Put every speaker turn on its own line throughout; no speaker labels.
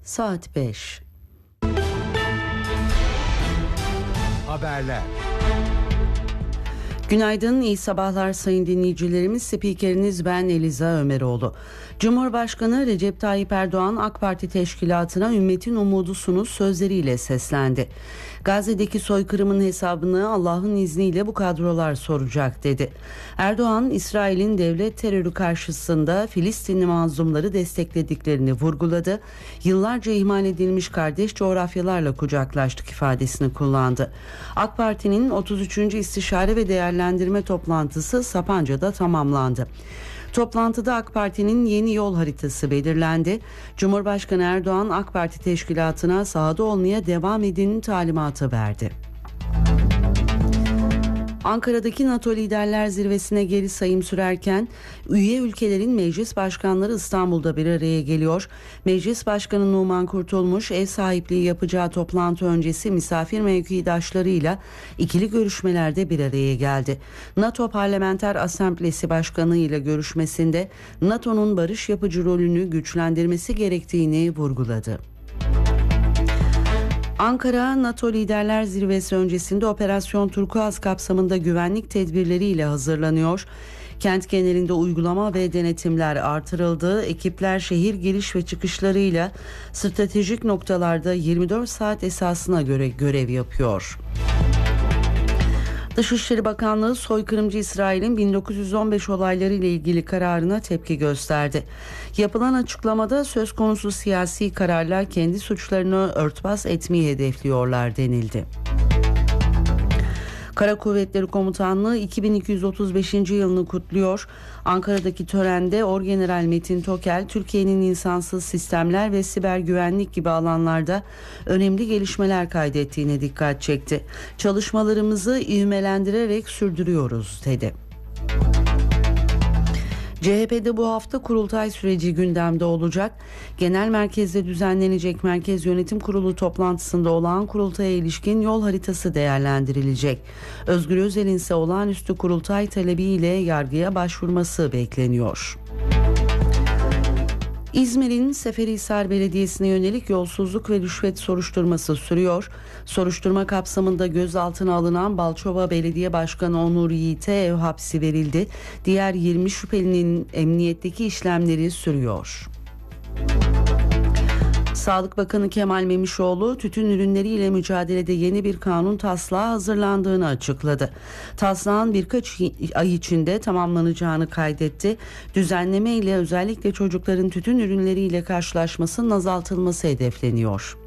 Saat 5.
Haberler.
Günaydın, iyi sabahlar sayın dinleyicilerimiz. Spikeriniz ben Eliza Ömeroğlu. Cumhurbaşkanı Recep Tayyip Erdoğan AK Parti teşkilatına ümmetin umudusunuz sözleriyle seslendi. Gazze'deki soykırımın hesabını Allah'ın izniyle bu kadrolar soracak dedi. Erdoğan, İsrail'in devlet terörü karşısında Filistinli mazlumları desteklediklerini vurguladı. Yıllarca ihmal edilmiş kardeş coğrafyalarla kucaklaştık ifadesini kullandı. AK Parti'nin 33. İstişare ve Değerlendirme toplantısı Sapanca'da tamamlandı. Toplantıda AK Parti'nin yeni yol haritası belirlendi. Cumhurbaşkanı Erdoğan AK Parti teşkilatına sahada olmaya devam edin talimatı verdi. Ankara'daki NATO Liderler Zirvesi'ne geri sayım sürerken üye ülkelerin meclis başkanları İstanbul'da bir araya geliyor. Meclis Başkanı Numan Kurtulmuş ev sahipliği yapacağı toplantı öncesi misafir mevkidaşlarıyla ikili görüşmelerde bir araya geldi. NATO Parlamenter Asamblesi Başkanı ile görüşmesinde NATO'nun barış yapıcı rolünü güçlendirmesi gerektiğini vurguladı. Ankara, NATO Liderler Zirvesi öncesinde Operasyon Turkuaz kapsamında güvenlik tedbirleriyle hazırlanıyor. Kent genelinde uygulama ve denetimler artırıldı. Ekipler şehir giriş ve çıkışlarıyla stratejik noktalarda 24 saat esasına göre görev yapıyor. Dışişleri Bakanlığı soykırımcı İsrail'in 1915 olayları ile ilgili kararına tepki gösterdi. Yapılan açıklamada söz konusu siyasi kararlar kendi suçlarını örtbas etmeyi hedefliyorlar denildi. Kara Kuvvetleri Komutanlığı 2235. yılını kutluyor. Ankara'daki törende Orgeneral Metin Tokel, Türkiye'nin insansız sistemler ve siber güvenlik gibi alanlarda önemli gelişmeler kaydettiğine dikkat çekti. Çalışmalarımızı ivmelendirerek sürdürüyoruz dedi. CHP'de bu hafta kurultay süreci gündemde olacak. Genel merkezde düzenlenecek Merkez Yönetim Kurulu toplantısında olağan kurultaya ilişkin yol haritası değerlendirilecek. Özgür Özel'in ise olağanüstü kurultay talebiyle yargıya başvurması bekleniyor. İzmir'in Seferihisar Belediyesi'ne yönelik yolsuzluk ve rüşvet soruşturması sürüyor. Soruşturma kapsamında gözaltına alınan Balçova Belediye Başkanı Onur Yiğit'e ev hapsi verildi. Diğer 20 şüphelinin emniyetteki işlemleri sürüyor. Sağlık Bakanı Kemal Memişoğlu, tütün ürünleriyle mücadelede yeni bir kanun taslağı hazırlandığını açıkladı. Taslağın birkaç ay içinde tamamlanacağını kaydetti. Düzenleme ile özellikle çocukların tütün ürünleriyle karşılaşmasının azaltılması hedefleniyor.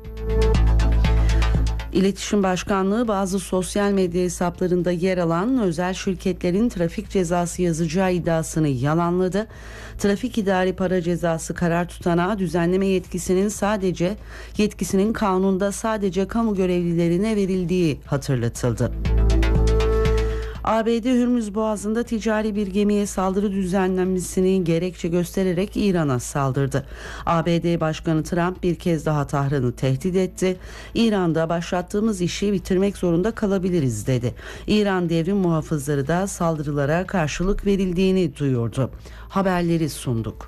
İletişim Başkanlığı bazı sosyal medya hesaplarında yer alan özel şirketlerin trafik cezası yazacağı iddiasını yalanladı. Trafik idari para cezası karar tutanağı düzenleme yetkisinin kanunda sadece kamu görevlilerine verildiği hatırlatıldı. ABD Hürmüz Boğazı'nda ticari bir gemiye saldırı düzenlenmesini gerekçe göstererek İran'a saldırdı. ABD Başkanı Trump bir kez daha Tahran'ı tehdit etti. İran'da başlattığımız işi bitirmek zorunda kalabiliriz dedi. İran devrim muhafızları da saldırılara karşılık verildiğini duyurdu. Haberleri sunduk.